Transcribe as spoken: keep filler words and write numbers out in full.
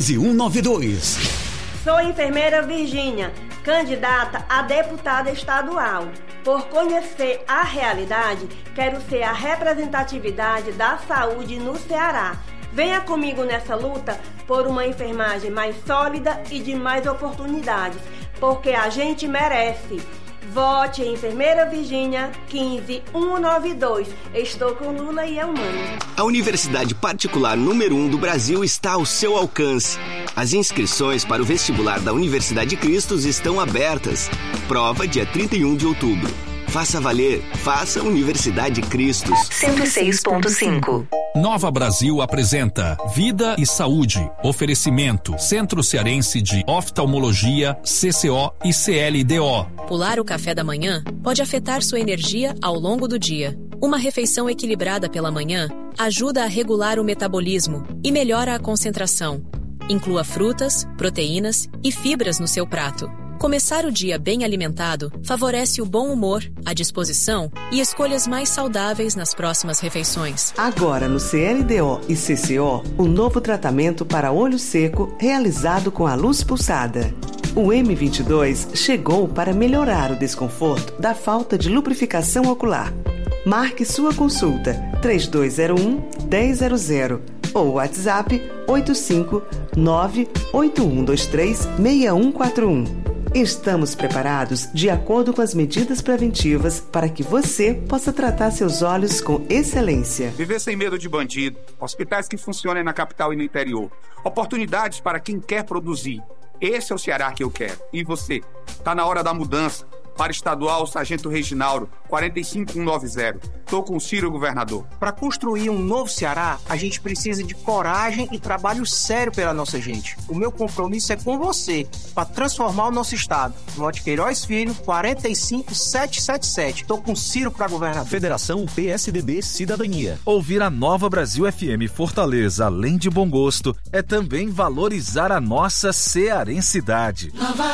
quinze mil cento e noventa e dois. Sou enfermeira Virgínia, candidata a deputada estadual. Por conhecer a realidade, quero ser a representatividade da saúde no Ceará. Venha comigo nessa luta por uma enfermagem mais sólida e de mais oportunidades, porque a gente merece. Vote em Enfermeira Virgínia quinze mil cento e noventa e dois. Estou com Lula e Elmano. A universidade particular número um do Brasil está ao seu alcance. As inscrições para o vestibular da Universidade Cristos estão abertas. Prova dia trinta e um de outubro. Faça valer, faça Universidade Cristos. cento e seis ponto cinco. Nova Brasil apresenta Vida e Saúde. Oferecimento Centro Cearense de Oftalmologia, C C O e C L D O. Pular o café da manhã pode afetar sua energia ao longo do dia. Uma refeição equilibrada pela manhã ajuda a regular o metabolismo e melhora a concentração. Inclua frutas, proteínas e fibras no seu prato. Começar o dia bem alimentado favorece o bom humor, a disposição e escolhas mais saudáveis nas próximas refeições. Agora no C L D O e C C O, o novo tratamento para olho seco realizado com a luz pulsada. O M vinte e dois chegou para melhorar o desconforto da falta de lubrificação ocular. Marque sua consulta três dois zero um, um zero zero zero ou WhatsApp oito cinco nove oito um dois três seis um quatro um. Estamos preparados de acordo com as medidas preventivas para que você possa tratar seus olhos com excelência. Viver sem medo de bandido, hospitais que funcionem na capital e no interior, oportunidades para quem quer produzir. Esse é o Ceará que eu quero. E você? Tá na hora da mudança. Para estadual, Sargento Reginaldo, quatro cinco um nove zero. Tô com o Ciro, governador. Para construir um novo Ceará, a gente precisa de coragem e trabalho sério pela nossa gente. O meu compromisso é com você, para transformar o nosso estado. Vote Queiroz Filho, quatro cinco sete sete sete. Tô com o Ciro para governador. Federação P S D B Cidadania. Ouvir a Nova Brasil F M Fortaleza, além de bom gosto, é também valorizar a nossa cearensidade. Nova